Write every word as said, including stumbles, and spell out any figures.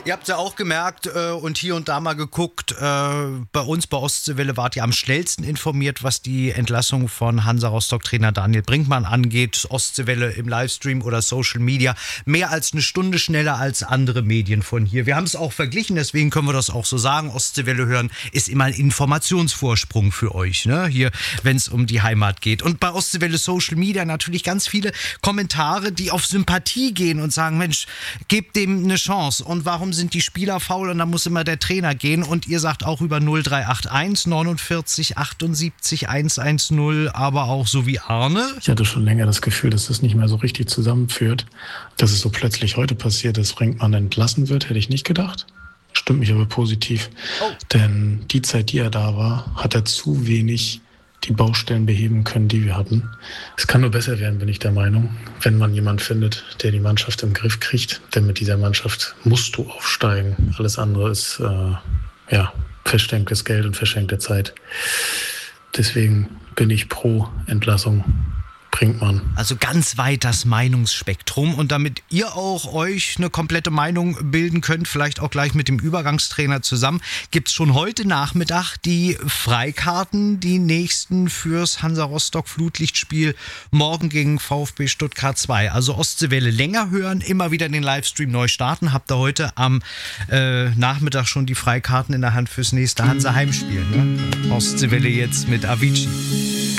Ihr habt ja auch gemerkt äh, und hier und da mal geguckt, äh, bei uns bei Ostseewelle wart ihr am schnellsten informiert, was die Entlassung von Hansa Rostock-Trainer Daniel Brinkmann angeht. Ostseewelle im Livestream oder Social Media mehr als eine Stunde schneller als andere Medien von hier. Wir haben es auch verglichen, deswegen können wir das auch so sagen. Ostseewelle hören ist immer ein Informationsvorsprung für euch, ne? Hier, wenn es um die Heimat geht. Und bei Ostseewelle Social Media natürlich ganz viele Kommentare, die auf Sympathie gehen und sagen, Mensch, gebt dem eine Chance. Und warum sind die Spieler faul und dann muss immer der Trainer gehen? Und ihr sagt auch über null drei acht eins neunundvierzig achtundsiebzig hundertzehn, aber auch so wie Arne. Ich hatte schon länger das Gefühl, dass das nicht mehr so richtig zusammenführt. Dass es so plötzlich heute passiert, dass Brinkmann entlassen wird, hätte ich nicht gedacht. Stimmt mich aber positiv. Oh. Denn die Zeit, die er da war, hat er zu wenig die Baustellen beheben können, die wir hatten. Es kann nur besser werden, bin ich der Meinung, wenn man jemanden findet, der die Mannschaft im Griff kriegt. Denn mit dieser Mannschaft musst du aufsteigen. Alles andere ist äh, ja, verschenktes Geld und verschenkte Zeit. Deswegen bin ich pro Entlassung Brinkmann. Also ganz weit das Meinungsspektrum. Und damit ihr auch euch eine komplette Meinung bilden könnt, vielleicht auch gleich mit dem Übergangstrainer zusammen, gibt es schon heute Nachmittag die Freikarten, die nächsten fürs Hansa Rostock Flutlichtspiel morgen gegen VfB Stuttgart zwei. Also Ostseewelle länger hören, immer wieder den Livestream neu starten. Habt ihr heute am äh, Nachmittag schon die Freikarten in der Hand fürs nächste Hansa Heimspiel, ne? Ostseewelle jetzt mit Avicii.